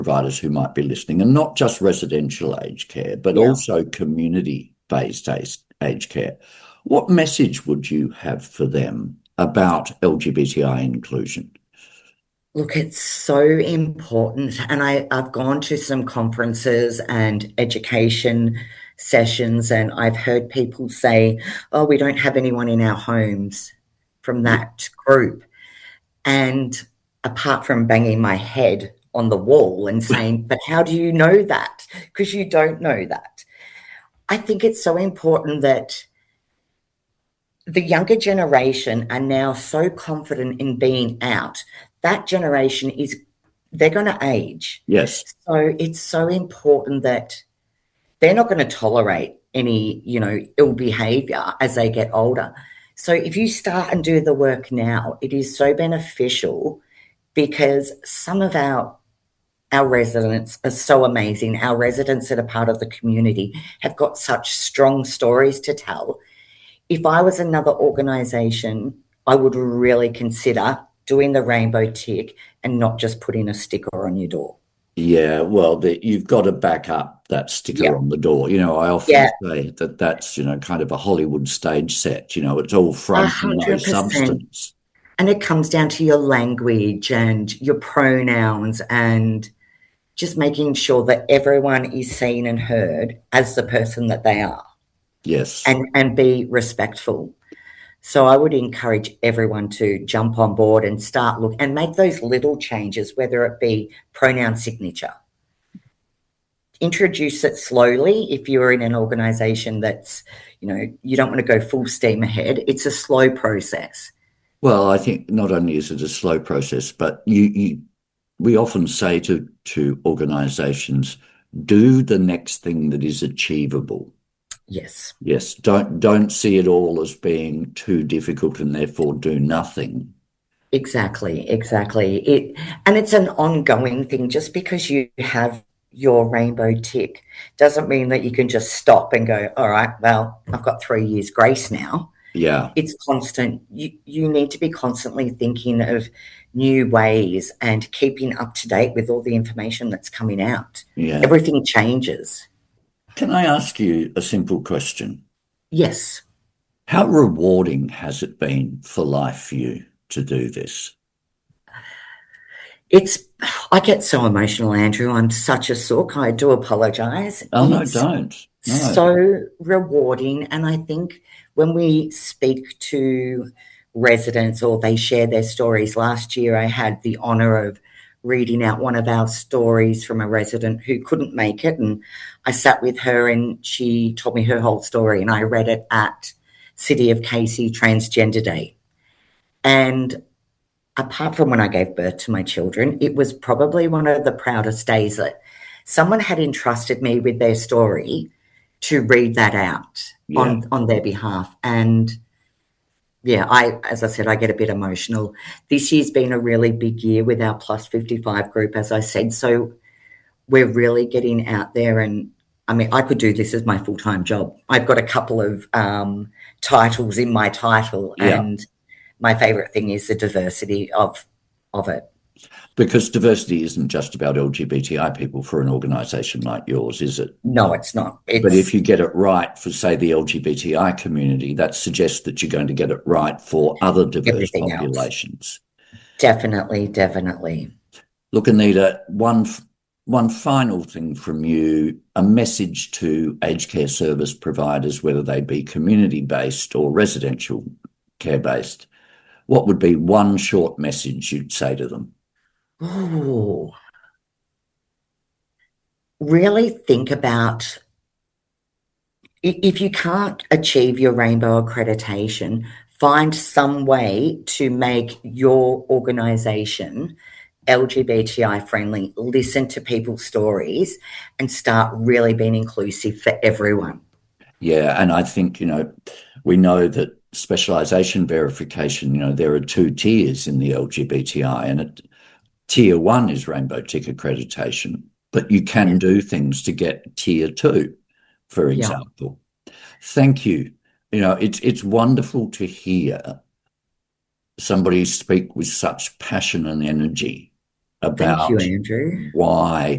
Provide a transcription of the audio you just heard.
providers who might be listening, and not just residential aged care, but Yeah. also community-based aged care, what message would you have for them about LGBTI inclusion? Look, it's so important. And I've gone to some conferences and education sessions, and I've heard people say, oh, we don't have anyone in our homes from that group. And apart from banging my head on the wall and saying, but how do you know that? Because you don't know that. I think it's so important that the younger generation are now so confident in being out. That generation is, they're going to age. Yes. So it's so important that they're not going to tolerate any, ill behavior as they get older. So if you start and do the work now, it is so beneficial because some of our residents are so amazing. Our residents that are part of the community have got such strong stories to tell. If I was another organisation, I would really consider doing the rainbow tick and not just putting a sticker on your door. Yeah, well, you've got to back up that sticker Yeah. on the door. I often Yeah, say that that's, kind of a Hollywood stage set. It's all front and no 100%. substance. And it comes down to your language and your pronouns and just making sure that everyone is seen and heard as the person that they are Yes. and be respectful. So I would encourage everyone to jump on board and start look and make those little changes, whether it be pronoun signature. Introduce it slowly if you're in an organisation that's, you don't want to go full steam ahead. It's a slow process. Well, I think not only is it a slow process, but we often say to organisations, do the next thing that is achievable. Yes. Yes, don't see it all as being too difficult and therefore do nothing. Exactly. And it's an ongoing thing. Just because you have your rainbow tick doesn't mean that you can just stop and go, all right, well, I've got 3 years grace now. Yeah, It's constant. You need to be constantly thinking of new ways and keeping up to date with all the information that's coming out. yeah. Everything changes. Can I ask you a simple question? Yes. How rewarding has it been for life for you to do this? It's, I get so emotional, Andrew. I'm such a sook. I do apologize. Oh, no, It's don't. No. so rewarding. And I think when we speak to residents or they share their stories, last year I had the honour of reading out one of our stories from a resident who couldn't make it. And I sat with her and she told me her whole story. And I read it at City of Casey Transgender Day. And apart from when I gave birth to my children, it was probably one of the proudest days that someone had entrusted me with their story to read that out Yeah. on their behalf. And yeah, as I said, I get a bit emotional. This year's been a really big year with our plus 55 group, as I said. So we're really getting out there. And I mean, I could do this as my full-time job. I've got a couple of titles in my title, Yeah. and my favourite thing is the diversity of it. Because diversity isn't just about LGBTI people for an organisation like yours, is it? No, it's not. But if It's you get it right for, say, the LGBTI community, that suggests that you're going to get it right for other diverse everything else. populations. Definitely. Look, Anita, one final thing from you, a message to aged care service providers, whether they be community-based or residential care-based. What would be one short message you'd say to them? Ooh, really think about if you can't achieve your rainbow accreditation, find some way to make your organisation LGBTI friendly, listen to people's stories and start really being inclusive for everyone. Yeah, and I think, we know that specialisation verification, there are two tiers in the LGBTI, and tier one is rainbow tick accreditation, but you can Yeah. do things to get tier two, for Yeah. example. Thank you. It's wonderful to hear somebody speak with such passion and energy Thank you, about Andrew. why